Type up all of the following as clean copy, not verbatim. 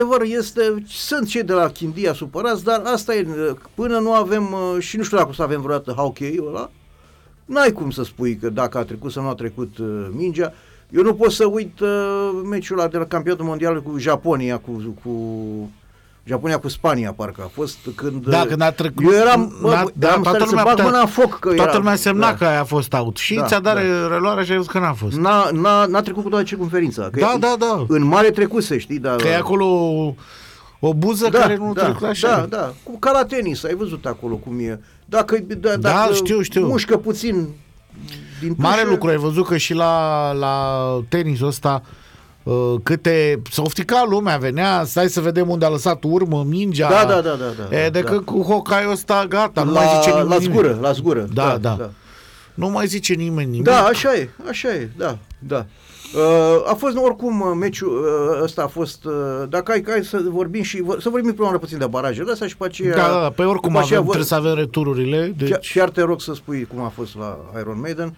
sunt cei de la Chindia supărați, dar asta e, până nu avem, și nu știu dacă o să avem vreodată hockey-ul ăla, n-ai cum să spui că dacă a trecut sau nu a trecut mingea. Eu nu pot să uit meciul ăla de la campionatul mondial cu Japonia, Japonia cu Spania, parcă a fost când... Da, când a trecut... Eu eram toată lumea bag mâna în foc. Toată lumea semna că aia a fost out. Și ți-a dat reluarea și ai văzut că n-a fost. N-a trecut cu toată circumferința. Da. În mare trecuse, știi? Dar, că e acolo o buză care nu trecut așa. Da. Ca la tenis, ai văzut acolo cum e. Dacă știu. mușcă puțin din tușă... Mare lucru, ai văzut că și la tenisul ăsta s-a ofticat lumea, venea, stai să vedem unde a lăsat urmă mingea. Da. Decât cu hockey-ul ăsta, gata, nu mai zice nimeni. La zgură. Da. Nu mai zice nimeni nimic. Da, așa e, da. A fost, oricum, meciul ăsta a fost, dacă ai să vorbim să vorbim prima oară puțin de barajele astea și pe aceea... Da, păi oricum trebuie să avem retururile. Deci... Chiar te rog să spui cum a fost la Iron Maiden.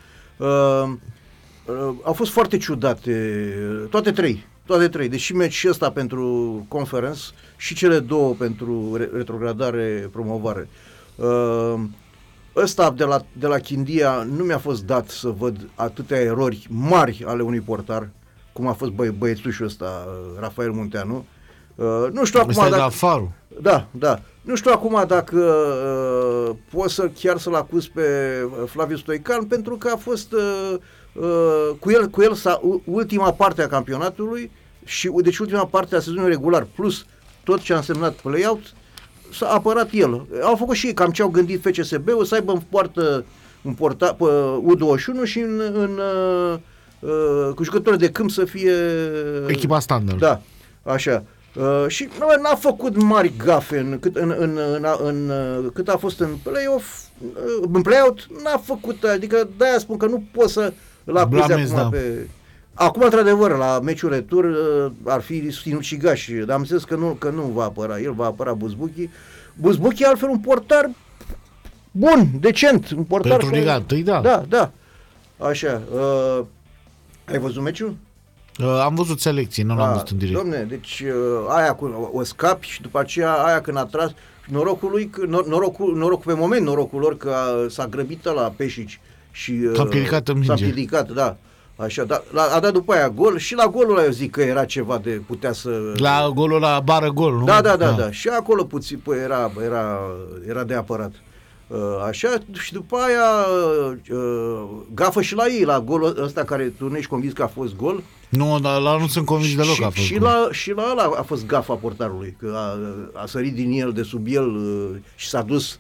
Au fost foarte ciudate, toate trei, deși meci ăsta pentru conference și cele două pentru retrogradare, promovare. Ăsta de la Chindia nu mi-a fost dat să văd atâtea erori mari ale unui portar, cum a fost băiețușul ăsta, Rafael Munteanu. Nu știu acum dacă... Farul. Da. Nu știu acum dacă poți să-l acuz pe Flaviu Stoican, pentru că a fost cu el ultima parte a campionatului și deci ultima parte a sezonului regular, plus tot ce a însemnat play-out, s-a apărat el. Au făcut și ei cam ce au gândit FCSB-ul, să aibă în poartă pe U21 și cu jucători de câmp să fie echipa standard. Da, așa. Și n-a făcut mari gafe cât a fost în play-off, în play-out, n-a făcut, adică de-aia spun că nu pot să îl acuzi acum pe... Acum, într-adevăr, la meciul retur ar fi sinucigaș, dar am înțeles că nu va apăra. El va apăra Buzbuchi. Buzbuchi, altfel, un portar bun, decent. Un portar pentru Liga 1, da. Așa. Ai văzut meciul? Am văzut selecții, nu l-am văzut în direct. Dom'le, deci aia cu o scapi și după aceea aia când a tras, norocul pe moment, norocul lor că s-a grăbit la Peșici și s-a împiedicat, da. Așa, da, a dat după aia gol și la golul ăla eu zic că era ceva de putea să... La golul la bară gol, nu? Da. Și acolo puțin era de apărat. Așa, și după aia gafă și la ei, la golul ăsta care tu nu ești convins că a fost gol. Nu, dar la nu sunt convins deloc că a fost gol. Și la ăla a fost gafa portarului, că a sărit din el, de sub el și s-a dus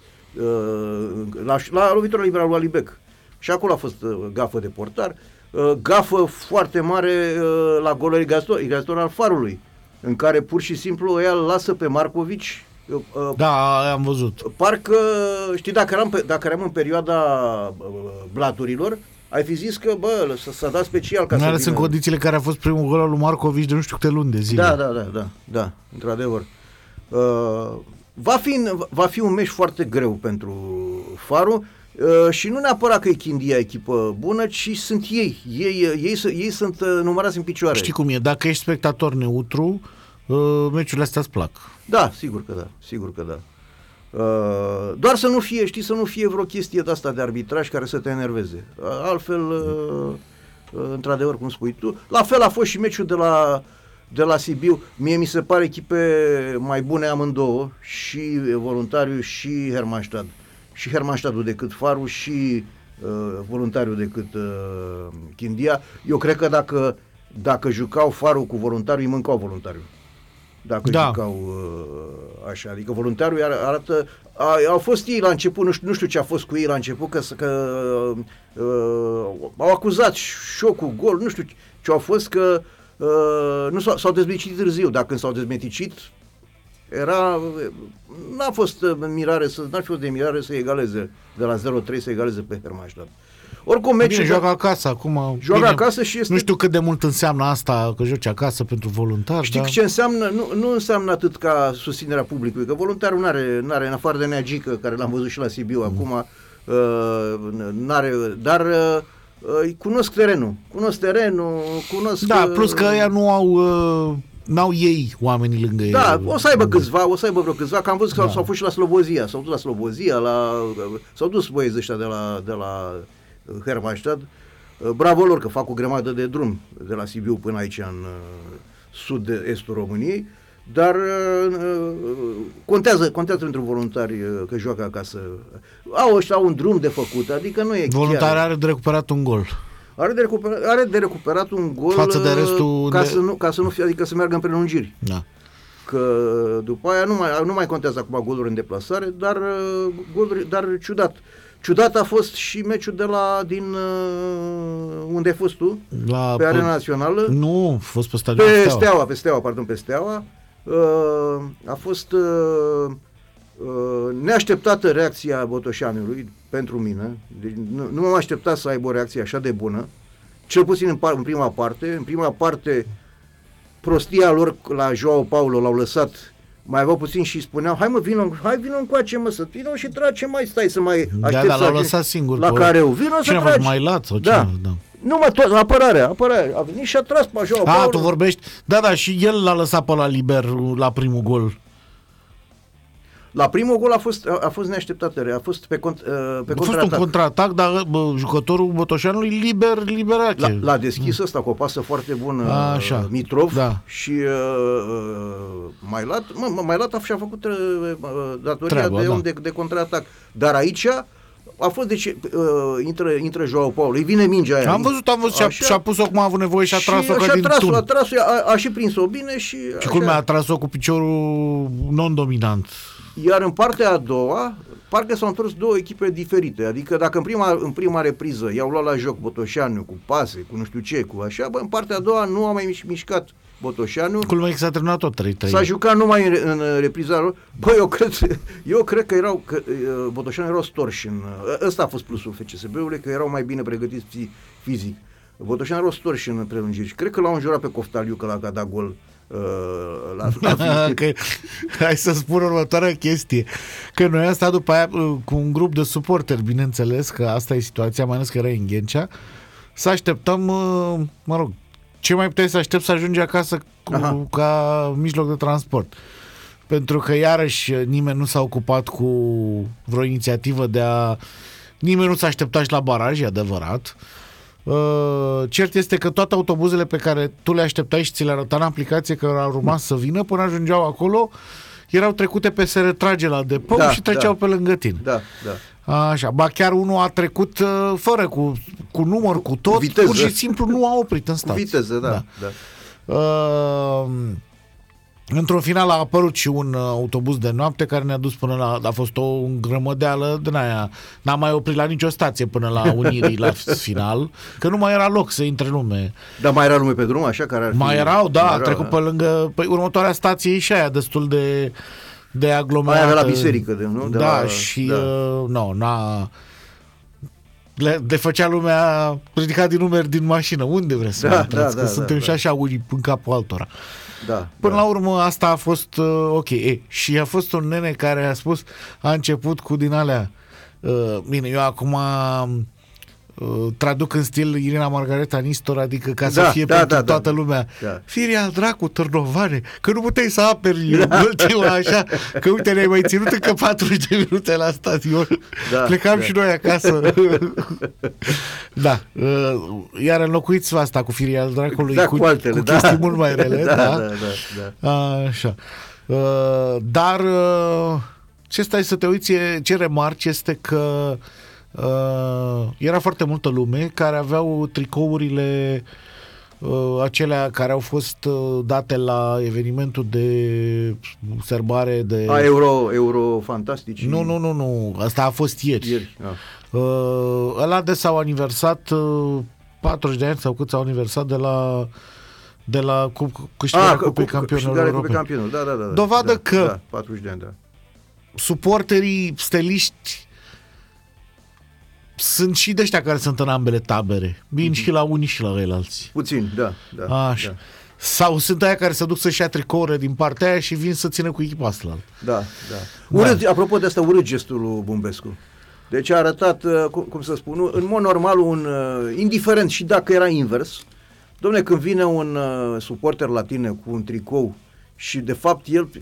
la lovitura liberă lui Alibec. Și acolo a fost gafă de portar. Gafă foarte mare la golul egalizator al Farului, în care pur și simplu ea îl lasă pe Marcovici. Da, am văzut. Parcă, știi, dacă eram în perioada blaturilor, ai fi zis că, s-a dat special ca să vină... Sunt condițiile care a fost primul gol al lui Marcovici de nu știu câte luni de zile. Da, într-adevăr. Va fi un meci foarte greu pentru Farul. Și nu neapărat că e Chindia echipă bună, ci sunt ei sunt numărați în picioare. Știi cum e, dacă ești spectator neutru, meciurile astea îți plac. Da, sigur că da. Doar să nu fie vreo chestie de asta de arbitraj care să te enerveze. Altfel, într-adevăr, cum spui tu, la fel a fost și meciul de la Sibiu. Mie mi se pare echipe mai bune amândouă, și Voluntariu și Hermannstadt. Și Hermannstadtul decât Farul și Voluntariu decât Chindia. Eu cred că dacă jucau Farul cu Voluntariu, îi mâncau Voluntariu. Dacă jucau așa. Adică Voluntariu arată... Au fost ei la început, nu știu ce a fost cu ei la început, că au acuzat șocul, gol, nu știu ce au fost, că nu s-au dezmeticit târziu. Dacă când s-au dezmeticit, n-a fost de mirare să egaleze de la 0-3 să egaleze pe Hermannstadt. Oricum meciul joacă acasă acum. Joacă acasă și este... Nu știu cât de mult înseamnă asta că joci acasă pentru Voluntari. Știi ce înseamnă? Nu înseamnă atât ca susținerea publicului, că Voluntarul n-are în afară de Neagică, care l-am văzut și la Sibiu acum, dar cunosc terenul. Da, plus că ăia nu au n-au ei oamenii lângă ei. Da, o să aibă vreo câțiva, că am văzut că s-au fost și la Slobozia, s-au dus la Slobozia, s-au dus băieții ăștia de la Hermannstadt. Bravo lor că fac o grămadă de drum de la Sibiu până aici în sud-estul României, dar contează pentru voluntari că joacă acasă. Ăștia au un drum de făcut, adică nu e Voluntari are de recuperat un gol. Are de recuperat un gol față de restul ca să nu fie, adică să meargă în prelungiri. Da. Că după aia nu mai contează acum goluri în deplasare, dar ciudat a fost și meciul din unde ai fost tu? Pe Arena Națională? Nu, a fost pe stadion pe Steaua. A fost neașteptată reacția Botoșanului pentru mine. Deci nu m-am așteptat să aibă o reacție așa de bună, cel puțin în prima parte. În prima parte prostia lor la João Paulo l-au lăsat, mai aveau puțin și spuneau, hai vină încoace, mă, să vină și trage, mai stai să mai aștept să l-au lăsat singur la Careu, vină să tragi. Mai lat sau da. Nu mă, tot, apărarea, a venit și a tras pe João Paulo. Tu vorbești, da, și el l-a lăsat pe la liber la primul gol. La primul gol a fost neașteptată, a fost pe contraatac. A fost un contraatac, dar jucătorul Botoșanului liberache. L-a deschis ăsta cu o pasă foarte bună, Mitrov, și Mailat și-a făcut datoria treaba, de om de contraatac. Dar aici a fost, deci intră João Paulo, îi vine mingea aia. Am văzut și-a pus-o cum a avut nevoie și a tras-o ca din tun. A tras-o, a și prins-o bine și culmea, a tras-o cu piciorul non-dominant. Iar în partea a doua, parcă s-au întors două echipe diferite. Adică dacă în prima repriză i-au luat la joc Botoșanu cu pase, cu nu știu ce, cu așa, în partea a doua nu a mai mișcat Botoșanu. Culmea că s-a terminat tot 3-3. S-a jucat numai în repriza lor. Eu cred că Botoșanu erau storși. Ăsta a fost plusul FCSB-ului, că erau mai bine pregătiți fizic. Botoșanu erau storși în prelungiri. Și cred că l-au înjurat pe Coftaliu că l-a dat gol. Hai să spun următoarea chestie, că noi am stat după aia cu un grup de suporteri, bineînțeles că asta e situația, mai ales că era în Ghencea, să așteptăm, mă rog, ce mai puteai să aștept să ajungi acasă ca mijloc de transport, pentru că iarăși nimeni nu s-a ocupat cu vreo inițiativă nimeni nu s-a așteptat și la baraj, e adevărat. Cert este că toate autobuzele pe care tu le așteptai și ți le arăta în aplicație că au rămas să vină, până ajungeau acolo, erau trecute pe se retrage la depou și treceau pe lângă tine. Așa, ba chiar unul a trecut fără cu număr, cu tot, viteză. Pur și simplu nu a oprit în stație. Viteză, Într-un final a apărut și un autobuz de noapte care ne-a dus până la... A fost o grămădeală din aia. N-a mai oprit la nicio stație până la Unirii la final, că nu mai era loc să intre lume. Dar mai era lume pe drum, așa? Care ar fi... Mai erau, a trecut pe lângă... Păi următoarea stație e și aia destul de aglomerată. Aia de la biserică, nu? Le făcea lumea ridicat din numeri din mașină. Unde vreți să intrați? Că suntem și așa unii în capul altora. Până la urmă asta a fost ok. Și a fost un nene care a spus, a început cu din alea. Bine, eu acum traduc în stil Irina Margareta Nistor, adică ca să fie pentru toată lumea. Firea al dracu, Târnovane, că nu puteai să aperi ultima așa, că uite, ne-ai mai ținut încă 40 de minute la stadion. Plecam și noi acasă. Iar înlocuiți asta cu Firea al dracului cu chestii mult mai rele. Așa. Dar ce stai să te uiți, ce remarci este că era foarte multă lume care aveau tricourile acelea care au fost date la evenimentul de sărbare de... Euro fantastici. Nu. Asta a fost ieri. Ăla de s-au aniversat 40 de ani sau cât s-au aniversat de la câștigarea Cupei Campionilor Europeni. Dovadă că 40 de ani, suporterii steliști sunt și de ăștia care sunt în ambele tabere. Vin și la unii și la ceilalți. Puțin, Așa. Sau sunt aia care se duc să-și ia tricourile din partea aia și vin să țină cu echipa asta. Urât, apropo de asta, urât gestul lui Bumbescu. Deci a arătat, cum să spun, în mod normal indiferent și dacă era invers, Dom'le, când vine un suporter la tine cu un tricou și de fapt el